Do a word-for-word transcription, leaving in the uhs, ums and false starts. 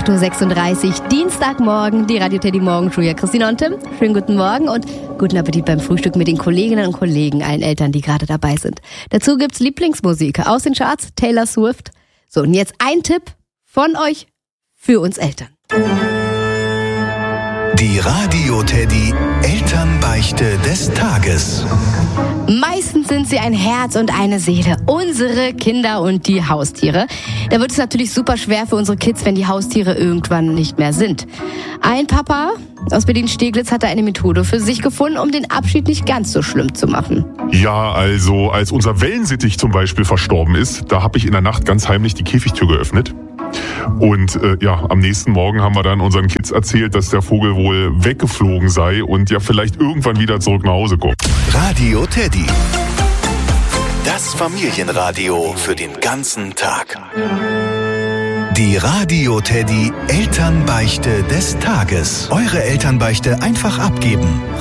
acht Uhr sechsunddreißig, Dienstagmorgen, die Radio Teddy Morgenshow. Ja, Christine und Tim, schönen guten Morgen und guten Appetit beim Frühstück mit den Kolleginnen und Kollegen, allen Eltern, die gerade dabei sind. Dazu gibt's Lieblingsmusik aus den Charts, Taylor Swift. So, und jetzt ein Tipp von euch für uns Eltern. Die Radio Teddy Elternbeichte des Tages. Meistens sind sie ein Herz und eine Seele, unsere Kinder und die Haustiere. Da wird es natürlich super schwer für unsere Kids, wenn die Haustiere irgendwann nicht mehr sind. Ein Papa aus Berlin-Steglitz hat da eine Methode für sich gefunden, um den Abschied nicht ganz so schlimm zu machen. Ja, also als unser Wellensittich zum Beispiel verstorben ist, da habe ich in der Nacht ganz heimlich die Käfigtür geöffnet. Und äh, ja, am nächsten Morgen haben wir dann unseren Kids erzählt, dass der Vogel wohl weggeflogen sei und ja vielleicht irgendwann wieder zurück nach Hause kommt. Radio Teddy. Das Familienradio für den ganzen Tag. Die Radio Teddy Elternbeichte des Tages. Eure Elternbeichte einfach abgeben.